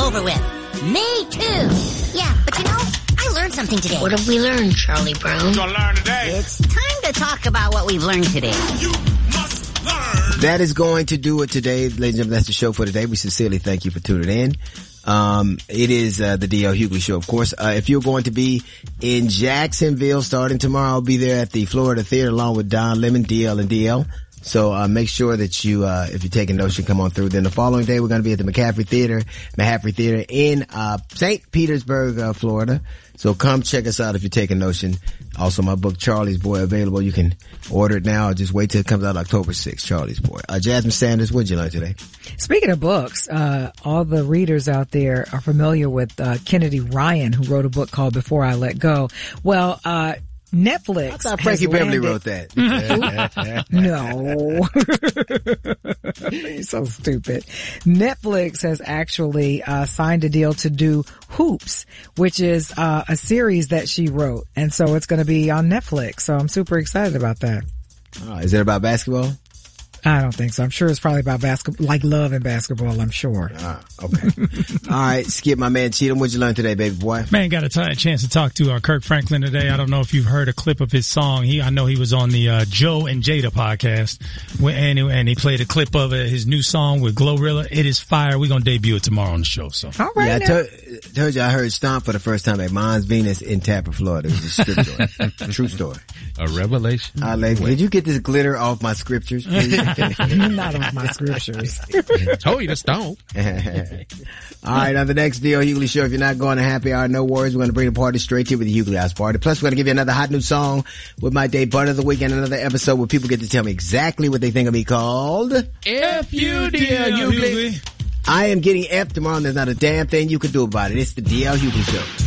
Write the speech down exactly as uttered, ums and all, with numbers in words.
over with. Me too. Yeah, but you know, I learned something today. What have we learned, Charlie Brown? Gonna learn today. It's time to talk about what we've learned today. You must learn. That is going to do it today, ladies and gentlemen. That's the show for today. We sincerely thank you for tuning in. Um, it is, uh, the D L Hughley Show, of course. Uh, if you're going to be in Jacksonville starting tomorrow, I'll be there at the Florida Theater along with Don Lemon, D L and D L. So, uh, make sure that you, uh, if you're taking notes, you come on through. Then the following day, we're going to be at the McCaffrey Theater, McCaffrey Theater in, uh, Saint Petersburg, uh, Florida. So come check us out if you're taking Notion. Also, my book, Charlie's Boy, available. You can order it now. Just wait till it comes out October sixth, Charlie's Boy. Uh, Jasmine Sanders, what did you learn today? Speaking of books, uh, all the readers out there are familiar with, uh, Kennedy Ryan, who wrote a book called Before I Let Go. Well, uh, Netflix. I thought Frankie Beverly wrote that. No. You're so stupid. Netflix has actually uh signed a deal to do Hoops, which is uh a series that she wrote. And so it's going to be on Netflix. So I'm super excited about that. Oh, is it about basketball? I don't think so. I'm sure it's probably about basketball, like love and basketball, I'm sure. Ah, okay. All right, Skip, my man Cheatham, what'd you learn today, baby boy? Man, got a, t- a chance to talk to uh, Kirk Franklin today. I don't know if you've heard a clip of his song. He, I know he was on the uh, Joe and Jada podcast, when, and, and he played a clip of uh, his new song with Glorilla. It is fire. We're gonna debut it tomorrow on the show. So, all right. Yeah, I now. told, told you I heard Stomp for the first time at Mons Venus in Tampa, Florida. It was a script story. True story. A revelation. Uh, like, did you get this glitter off my scriptures, please? Not on my scriptures. Told you to stomp. All right, on the next D L Hughley Show, if you're not going to happy hour, no worries. We're going to bring the party straight to you with the Hughley House Party. Plus, we're going to give you another hot new song with my day butt of the week and another episode where people get to tell me exactly what they think of me called F U D L Hughley. I am getting F tomorrow and there's not a damn thing you can do about it. It's the D L Hughley Show.